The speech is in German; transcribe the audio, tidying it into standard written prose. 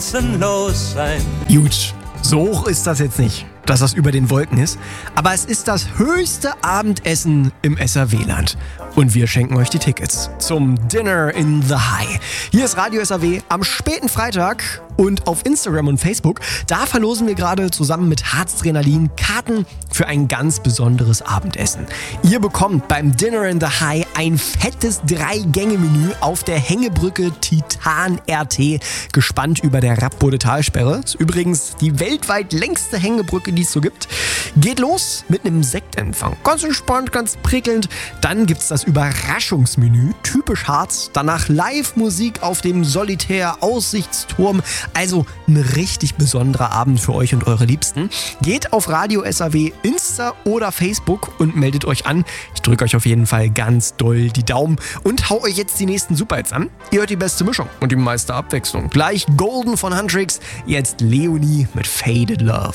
Los sein. Gut, so hoch ist das jetzt nicht, dass das über den Wolken ist, aber es ist das höchste Abendessen im SAW-Land. Und wir schenken euch die Tickets zum Dinner in the High. Hier ist Radio SAW am späten Freitag und auf Instagram und Facebook. Da verlosen wir gerade zusammen mit Harzdrenalin Karten für ein ganz besonderes Abendessen. Ihr bekommt beim Dinner in the High ein fettes 3-Gänge-Menü auf der Hängebrücke Titan RT, gespannt über der Rappbode Talsperre. Ist übrigens die weltweit längste Hängebrücke, die es so gibt. Geht los mit einem Sektempfang. Ganz entspannt, ganz prickelnd. Dann gibt's das Überraschungsmenü, typisch Harz. Danach Live-Musik auf dem Solitär-Aussichtsturm. Also ein richtig besonderer Abend für euch und eure Liebsten. Geht auf Radio SAW, Insta oder Facebook und meldet euch an. Ich drücke euch auf jeden Fall ganz doll die Daumen und hau euch jetzt die nächsten Superhits an. Ihr hört die beste Mischung und die meiste Abwechslung. Gleich Golden von Huntrix, jetzt Leonie mit Faded Love.